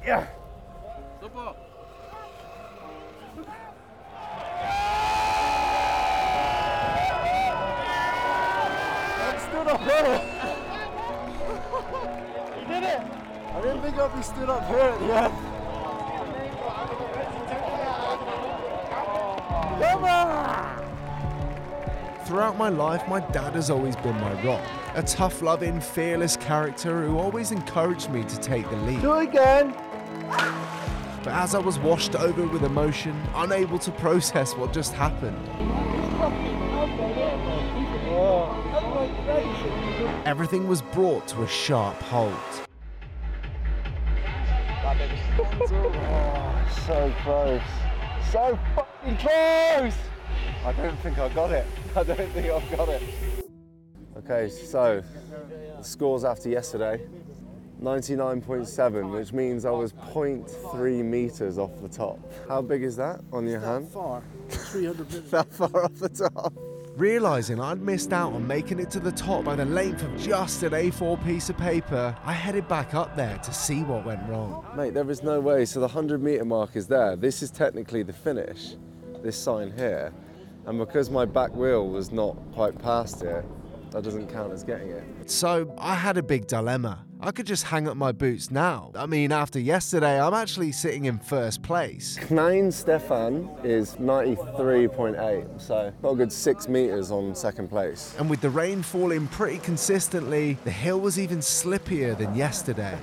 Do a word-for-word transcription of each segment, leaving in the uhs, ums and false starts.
Yeah. Super. I'm stood up here. You did it. I didn't think I'd be stood up here at the end. Come on! Throughout my life, my dad has always been my rock. A tough-loving, fearless character who always encouraged me to take the lead. Do it again! But as I was washed over with emotion, unable to process what just happened, everything was brought to a sharp halt. Oh, so close. So fucking close! I don't think I got it. I don't think I've got it. Okay, so the scores after yesterday, ninety-nine point seven, which means I was zero point three meters off the top. How big is that on your hand? That far, three hundred meters. That far off the top. Realising I'd missed out on making it to the top by the length of just an A four piece of paper, I headed back up there to see what went wrong. Mate, there is no way. So the one hundred meter mark is there. This is technically the finish, this sign here. And because my back wheel was not quite past it, that doesn't count as getting it. So I had a big dilemma. I could just hang up my boots now. I mean, after yesterday, I'm actually sitting in first place. Klein Stefan is ninety-three point eight, so not a good six meters on second place. And with the rain falling pretty consistently, the hill was even slippier than yesterday.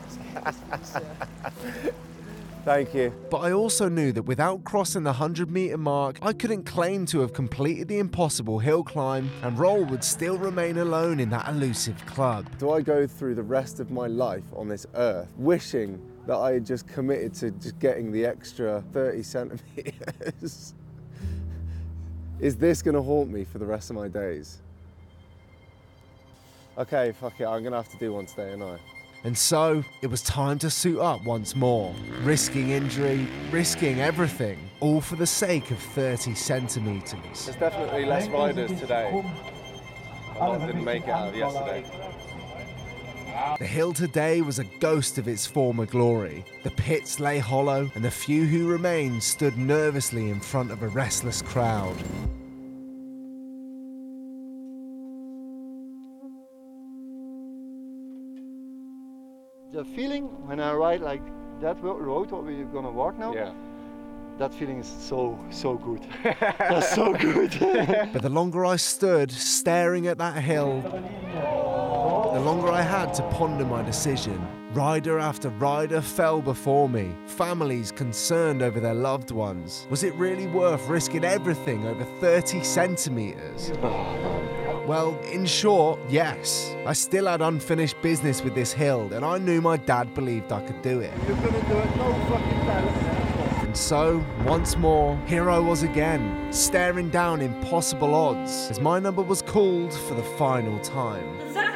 Thank you. But I also knew that without crossing the one hundred meter mark, I couldn't claim to have completed the impossible hill climb, and Roll would still remain alone in that elusive club. Do I go through the rest of my life on this earth wishing that I had just committed to just getting the extra thirty centimeters? Is this gonna haunt me for the rest of my days? Okay, fuck it, I'm gonna have to do one today, ain't I? And so, it was time to suit up once more, risking injury, risking everything, all for the sake of thirty centimetres. There's definitely less riders today. A lot didn't make it out of yesterday. The hill today was a ghost of its former glory. The pits lay hollow, and the few who remained stood nervously in front of a restless crowd. The feeling when I ride like that road, what we're gonna walk now, Yeah. that feeling is so, so good. That's so good. But the longer I stood staring at that hill, the longer I had to ponder my decision. Rider after rider fell before me, families concerned over their loved ones. Was it really worth risking everything over thirty centimetres? Well, in short, yes. I still had unfinished business with this hill, and I knew my dad believed I could do it. You're gonna do it, no fucking doubt. And so, once more, here I was again, staring down impossible odds, as my number was called for the final time.